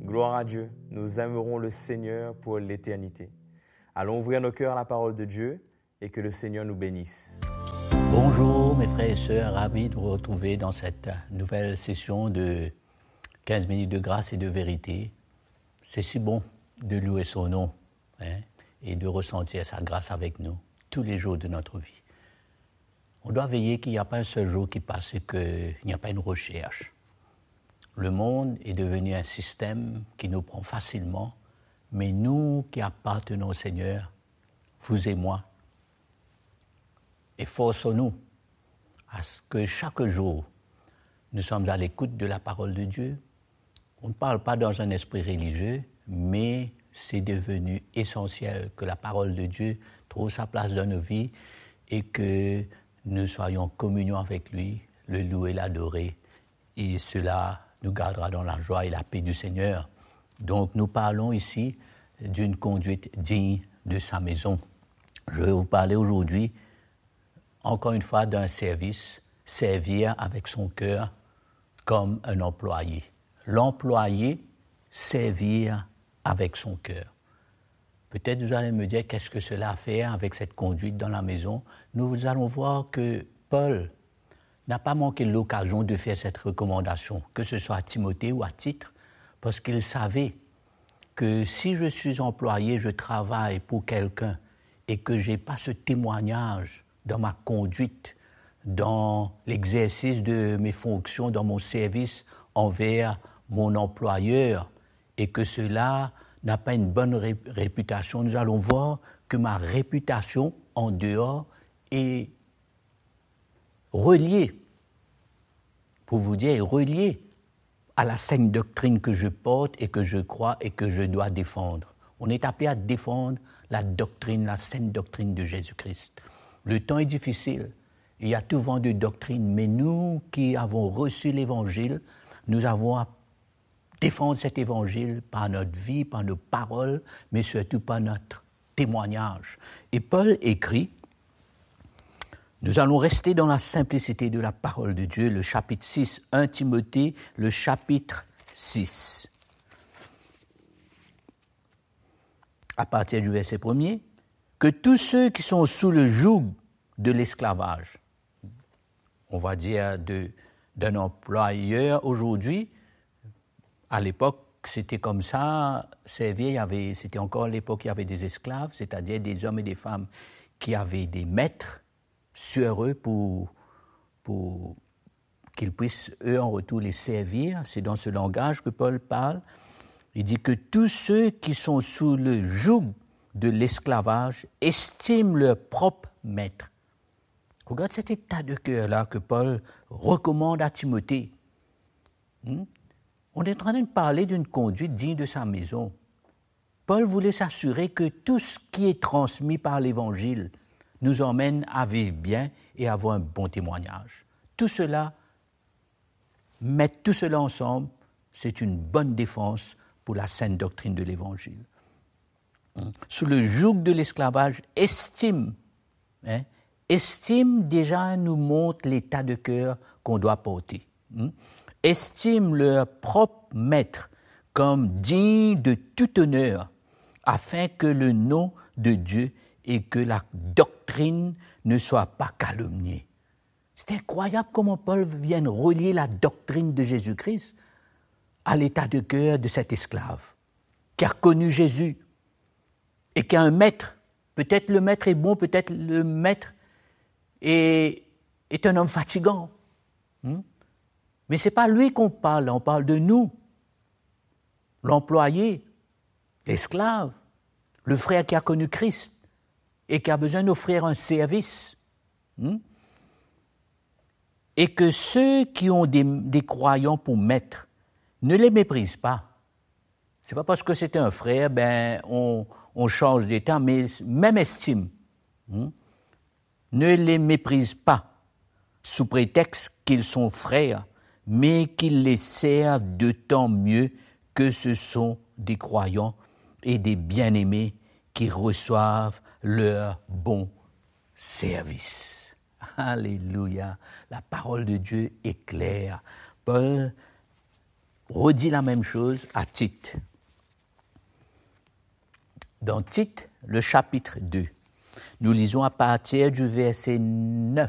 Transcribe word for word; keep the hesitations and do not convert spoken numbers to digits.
Gloire à Dieu, nous aimerons le Seigneur pour l'éternité. Allons ouvrir nos cœurs à la parole de Dieu et que le Seigneur nous bénisse. Bonjour mes frères et sœurs, ravi de vous retrouver dans cette nouvelle session de quinze minutes de grâce et de vérité. C'est si bon de louer son nom hein, et de ressentir sa grâce avec nous tous les jours de notre vie. On doit veiller qu'il n'y a pas un seul jour qui passe et qu'il n'y a pas une recherche. Le monde est devenu un système qui nous prend facilement, mais nous qui appartenons au Seigneur, vous et moi, efforçons-nous à ce que chaque jour, nous sommes à l'écoute de la parole de Dieu. On ne parle pas dans un esprit religieux, mais c'est devenu essentiel que la parole de Dieu trouve sa place dans nos vies et que nous soyons en communion avec lui, le louer, l'adorer. Et cela nous gardera dans la joie et la paix du Seigneur. Donc nous parlons ici d'une conduite digne de sa maison. Je vais vous parler aujourd'hui, encore une fois, d'un service, servir avec son cœur comme un employé. L'employé, servir avec son cœur. Peut-être vous allez me dire qu'est-ce que cela a à faire avec cette conduite dans la maison. Nous allons voir que Paul n'a pas manqué l'occasion de faire cette recommandation, que ce soit à Timothée ou à titre, parce qu'il savait que si je suis employé, je travaille pour quelqu'un et que je n'ai pas ce témoignage dans ma conduite, dans l'exercice de mes fonctions, dans mon service envers mon employeur, et que cela n'a pas une bonne ré- réputation, nous allons voir que ma réputation en dehors est reliée, pour vous dire, est reliée à la saine doctrine que je porte et que je crois et que je dois défendre. On est appelé à défendre la doctrine, la saine doctrine de Jésus-Christ. Le temps est difficile, il y a tout vent de doctrine, mais nous qui avons reçu l'Évangile, nous avons à défendre cet Évangile par notre vie, par nos paroles, mais surtout par notre témoignage. Et Paul écrit, nous allons rester dans la simplicité de la parole de Dieu, le chapitre six, premier Timothée, le chapitre six. À partir du verset premier, que tous ceux qui sont sous le joug de l'esclavage, on va dire de, d'un employeur aujourd'hui, à l'époque, c'était comme ça, servir, il y avait, c'était encore l'époque où il y avait des esclaves, c'est-à-dire des hommes et des femmes qui avaient des maîtres sur eux pour, pour qu'ils puissent, eux, en retour, les servir. C'est dans ce langage que Paul parle. Il dit que tous ceux qui sont sous le joug de l'esclavage estiment leur propre maître. Regarde cet état de cœur-là que Paul recommande à Timothée. Hmm? On est en train de parler d'une conduite digne de sa maison. Paul voulait s'assurer que tout ce qui est transmis par l'Évangile nous emmène à vivre bien et à avoir un bon témoignage. Tout cela, mettre tout cela ensemble, c'est une bonne défense pour la saine doctrine de l'Évangile. Sous le joug de l'esclavage, estime, hein, estime déjà nous montre l'état de cœur qu'on doit porter. Hein. Estime leur propre maître comme digne de tout honneur, afin que le nom de Dieu et que la doctrine ne soit pas calomniée. C'est incroyable comment Paul vient relier la doctrine de Jésus-Christ à l'état de cœur de cet esclave qui a connu Jésus et qui a un maître. Peut-être le maître est bon, peut-être le maître est, est un homme fatigant. Hmm? Mais ce n'est pas lui qu'on parle, on parle de nous, l'employé, l'esclave, le frère qui a connu Christ et qui a besoin d'offrir un service. Hmm? Et que ceux qui ont des, des croyants pour maître ne les méprisent pas. Ce n'est pas parce que c'est un frère, ben on, on change d'état, mais même estime. Hmm? Ne les méprise pas sous prétexte qu'ils sont frères, mais qu'ils les servent d'autant mieux que ce sont des croyants et des bien-aimés qui reçoivent leur bon service. Alléluia. La parole de Dieu est claire. Paul redit la même chose à Tite. Dans Tite, le chapitre deux, nous lisons à partir du verset neuf.